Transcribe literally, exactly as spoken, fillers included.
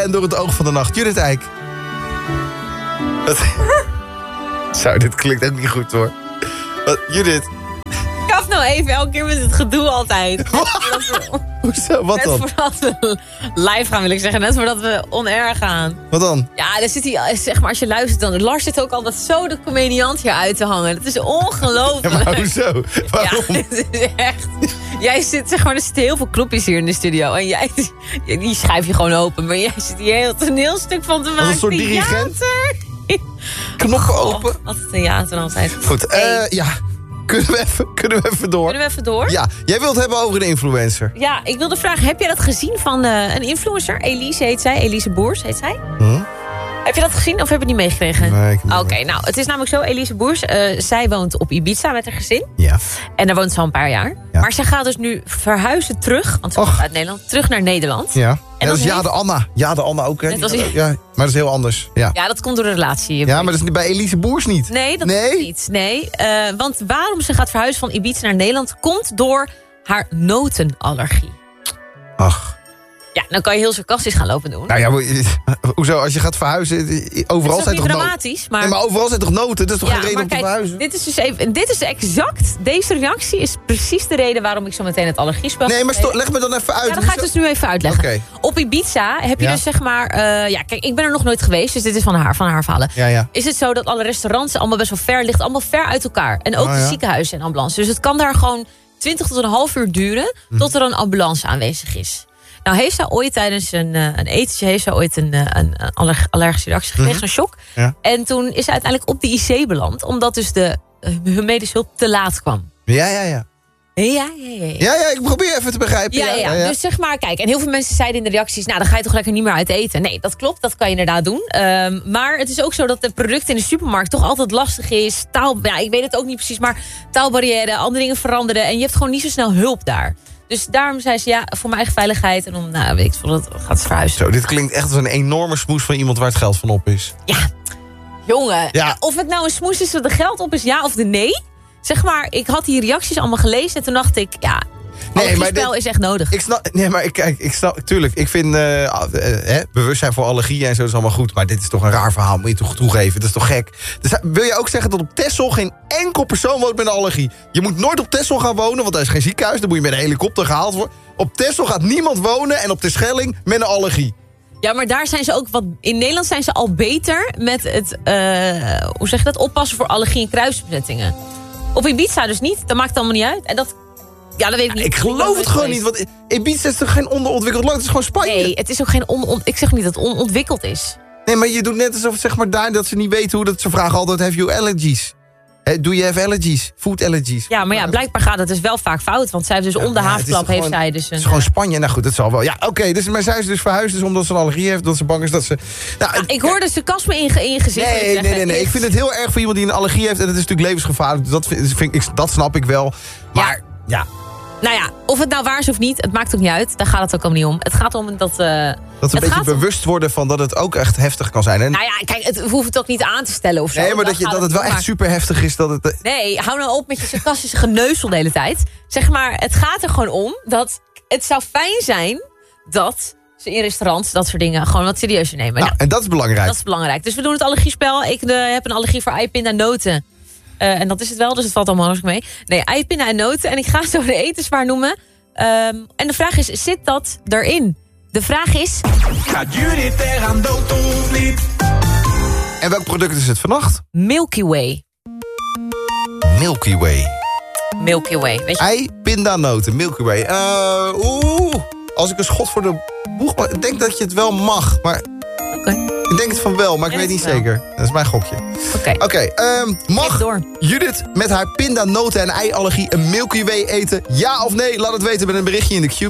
en door het oog van de nacht. Judith Eyck. Wat? Zo, dit klinkt ook niet goed hoor. Wat, Judith. Kaf nou even, elke keer met het gedoe altijd. Hoezo, wat dan? Net voordat we live gaan, wil ik zeggen. Net voordat we on-air gaan. Wat dan? Ja, dan zit hij, zeg maar, als je luistert dan... Lars zit ook altijd zo de comediant hier uit te hangen. Dat is ongelooflijk. Ja, maar hoezo? Waarom? Ja, het is echt... Jij zit, zeg maar, er zitten heel veel knopjes hier in de studio. En jij, die schrijf je gewoon open. Maar jij zit hier heel toneelstuk van te maken. Als een soort dirigent? Knoppen oh, open. Wat een theater altijd. Goed, eh, Hey. ja... Kunnen we, even, kunnen we even door? Kunnen we even door? Ja, jij wilt het hebben over een influencer. Ja, ik wilde vragen, heb jij dat gezien van uh, een influencer? Elise heet zij, Elise Boers heet zij. Hm? Heb je dat gezien of heb je het niet meegekregen? Nee, ik heb het Oké, niet. nou, het is namelijk zo, Elise Boers, uh, zij woont op Ibiza met haar gezin. Ja. En daar woont ze al een paar jaar. Ja. Maar zij gaat dus nu verhuizen terug, want ze komt Och. uit Nederland, terug naar Nederland. Ja. En En dat is dan Ja de Anna. Ja de Anna ook, hè? Net als Die- die- ja, maar dat is heel anders. Ja, Ja, dat komt door de relatie. ja maar dat is bij Elise Boers niet. Nee, dat Nee? komt niet. Nee, uh, want waarom ze gaat verhuizen van Ibiza naar Nederland... komt door haar notenallergie. Ach. Ja, dan kan je heel sarcastisch gaan lopen doen. Nou ja, maar- hoezo? Als je gaat verhuizen, overal dat is zijn ook toch niet noten? dramatisch, maar... Nee, maar overal zijn toch noten? Dat is toch geen reden maar om te kijk, verhuizen? dit is dus even, dit is exact, deze reactie is precies de reden waarom ik zo meteen het allergiespel... Nee, maar sto- leg me dan even uit. Ja, dat ga ik dus nu even uitleggen. Oké. Op Ibiza heb je Ja. dus zeg maar... Uh, ja, kijk, ik ben er nog nooit geweest, dus dit is van haar, van haar verhalen. Ja, ja. Is het zo dat alle restaurants allemaal best wel ver ligt, allemaal ver uit elkaar. En ook Oh, de ja. ziekenhuizen en ambulance. Dus het kan daar gewoon twintig tot een half uur duren... Hm. tot er een ambulance aanwezig is. Nou, heeft zij ooit tijdens een, uh, een etentje... heeft zij ooit een, uh, een aller- allergische reactie gekregen, Mhm. een shock. Ja. En toen is ze uiteindelijk op de I C beland... omdat dus de, uh, hun medische hulp te laat kwam. Ja, ja, ja. Ja, ja, ja. ja. Ja, ja, ik probeer even te begrijpen. Ja, ja, dus zeg maar, kijk, en heel veel mensen zeiden in de reacties... nou, dan ga je toch lekker niet meer uit eten. Nee, dat klopt, dat kan je inderdaad doen. Um, maar het is ook zo dat de producten in de supermarkt... toch altijd lastig is. Taal, ja, ik weet het ook niet precies, maar taalbarrière... andere dingen veranderen en je hebt gewoon niet zo snel hulp daar. Dus daarom zei ze, ja, voor mijn eigen veiligheid... en om, nou, weet ik veel, dat gaat verhuizen. Zo, dit klinkt echt als een enorme smoes van iemand waar het geld van op is. Ja, jongen, Ja. of het nou een smoes is dat er geld op is, ja of de nee... Zeg maar, ik had die reacties allemaal gelezen en toen dacht ik... ja, Nee, maar spel dit- is echt nodig. Ik snap, nee, maar ik, kijk, ik snap, tuurlijk, ik vind uh, uh, hè, bewustzijn voor allergieën en zo is allemaal goed. Maar dit is toch een raar verhaal, moet je toch toegeven. Dat is toch gek? Dus wil je ook zeggen dat op Texel geen enkel persoon woont met een allergie? Je moet nooit op Texel gaan wonen, want daar is geen ziekenhuis. Dan moet je met een helikopter gehaald worden. Op Texel gaat niemand wonen en op de Schelling met een allergie. Ja, maar daar zijn ze ook wat. In Nederland zijn ze al beter met het, uh, hoe zeg je dat, oppassen voor allergie en kruisbezettingen. Op Ibiza dus niet, dat maakt het allemaal niet uit. En dat, ja, dat weet ik niet. Ik geloof het gewoon niet, want Ibiza is toch geen onderontwikkeld land? Het is gewoon Spanje. Nee, het is ook geen on, on, ik zeg niet dat het onontwikkeld is. Nee, maar je doet net alsof zeg maar daar dat ze niet weten hoe dat. Ze vragen altijd, have you allergies? He, do you have allergies? Food allergies? Ja, maar ja, blijkbaar gaat het dus wel vaak fout. Want zij heeft dus Ja, om de ja, het is havenklap toch heeft gewoon- zij dus een... Het is gewoon Spanje. Nou goed, dat zal wel. Ja, oké. Okay, dus, maar zij is dus verhuisd dus omdat ze een allergie heeft. Dat ze bang is dat ze... Nou, Ja, ik hoorde sarcasme in, ge- in je gezicht. moet ik Nee, nee, zeggen. nee, nee. Ik vind het heel erg voor iemand die een allergie heeft. En dat is natuurlijk levensgevaarlijk. Dus dat, vind, vind ik, dat snap ik wel. Maar ja, Nou ja, of het nou waar is of niet, het maakt ook niet uit. Daar gaat het ook allemaal niet om. Het gaat om dat... Uh, dat ze een het beetje gaat om- bewust worden van dat het ook echt heftig kan zijn. En, Nou ja, kijk, het we hoeven het ook niet aan te stellen of zo. nee, maar dat, je, gaat dat het wel om, echt maar- super heftig is. Dat het, Nee, hou nou op met je sarcastische geneuzel de hele tijd. Zeg maar, het gaat er gewoon om dat het zou fijn zijn dat ze in restaurants dat soort dingen gewoon wat serieuzer nemen. nou, Nou, en dat is belangrijk. dat is belangrijk. Dus we doen het allergiespel. Ik eh, heb een allergie voor eipinda noten. Uh, en dat is het wel, dus het valt allemaal hartstikke mee. Nee, eipinda en noten. En ik ga zo de etenswaar noemen. Um, en de vraag is, zit dat erin? De vraag is... Gaat Judith er aan dood of niet? En welk product is het vannacht? Milky Way. Milky Way. Milky Way, weet je? Ei, pindanoten, Milky Way. Uh, Oeh, als ik een schot voor de boeg... Maar ik denk dat je het wel mag, maar... Oké. Ik denk het van wel, maar ik Ja, weet niet het wel. zeker. Dat is mijn gokje. Oké. Oké, okay, um, mag Geef door. Judith met haar pindanoten en ei-allergie een Milky Way eten? Ja of nee? Laat het weten met een berichtje in de Q.